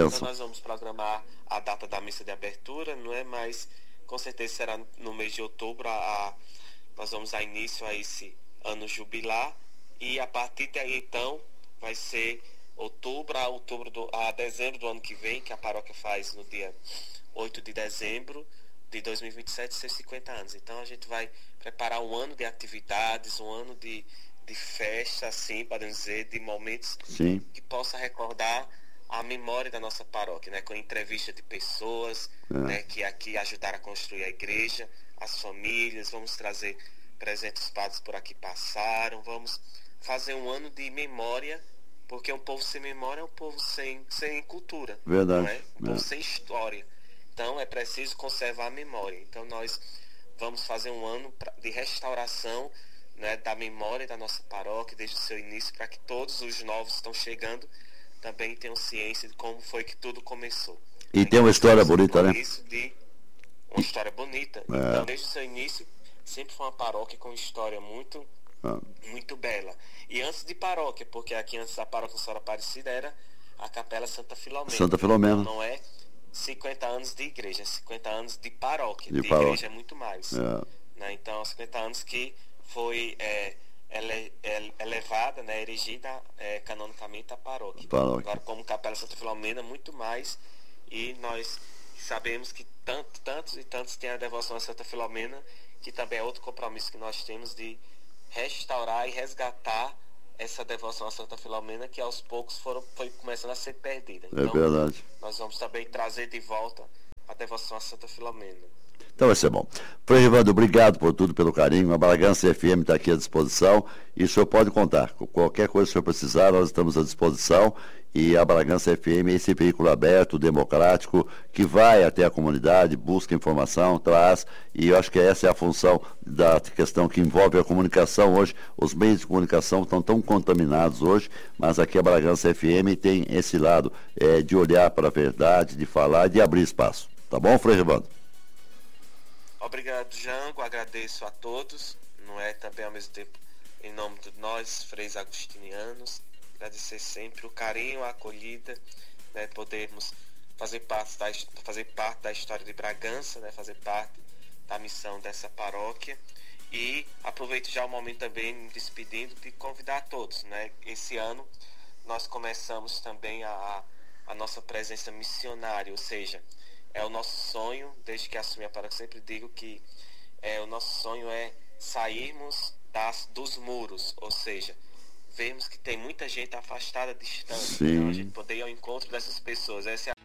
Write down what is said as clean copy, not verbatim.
bênção. Então nós vamos programar a data da missa de abertura, não é? Mas com certeza será no mês de outubro. Nós vamos dar início a esse ano jubilar, e a partir daí então vai ser a dezembro do ano que vem, que a paróquia faz no dia 8 de dezembro de 2027, seus 50 anos. Então a gente vai preparar um ano de atividades, um ano de festa, assim, podemos dizer, de momentos Sim. que possa recordar a memória da nossa paróquia, né, com entrevista de pessoas, né, que aqui ajudaram a construir a igreja, as famílias. Vamos trazer presentes padres por aqui passaram, vamos fazer um ano de memória, porque um povo sem memória é um povo sem cultura. Verdade. Não é? Um povo sem história. Então é preciso conservar a memória. Então nós vamos fazer um ano de restauração, né, da memória da nossa paróquia desde o seu início, para que todos os novos que estão chegando também tenham ciência de como foi que tudo começou. E tem uma história bonita, né? Uma história bonita. Então, desde o seu início, sempre foi uma paróquia com história muito bela. E antes de paróquia, porque aqui antes da paróquia Senhora Aparecida era a Capela Santa Filomena. Santa Filomena. Então, não é 50 anos de igreja, é 50 anos de paróquia. De igreja é muito mais. Né? Então, 50 anos que foi elevada, né, erigida canonicamente a paróquia. Agora, como Capela Santa Filomena, muito mais. E nós sabemos que tantos e tantos têm a devoção a Santa Filomena, que também é outro compromisso que nós temos de restaurar e resgatar essa devoção a Santa Filomena, que aos poucos foi começando a ser perdida. Então, é verdade. Nós vamos também trazer de volta a devoção a Santa Filomena. Então vai ser bom. Frei Rivando, obrigado por tudo, pelo carinho. A Bragança FM está aqui à disposição e o senhor pode contar. Qualquer coisa que o senhor precisar, nós estamos à disposição. E a Bragança FM é esse veículo aberto, democrático, que vai até a comunidade, busca informação, traz. E eu acho que essa é a função da questão que envolve a comunicação hoje. Os meios de comunicação estão tão contaminados hoje, mas aqui a Bragança FM tem esse lado de olhar para a verdade, de falar e de abrir espaço. Tá bom, Frei Rivando? Obrigado, Jango. Agradeço a todos, não é? Também ao mesmo tempo, em nome de nós, freis agostinianos, agradecer sempre o carinho, a acolhida, né? Podermos fazer parte da história de Bragança, né? Fazer parte da missão dessa paróquia. E aproveito já o momento também, me despedindo, de convidar a todos, né? Esse ano nós começamos também a nossa presença missionária, ou seja, é o nosso sonho, desde que assumi a paróquia, sempre digo que o nosso sonho é sairmos dos muros, ou seja, vemos que tem muita gente afastada, distante. Então a gente poder ir ao encontro dessas pessoas. Essa é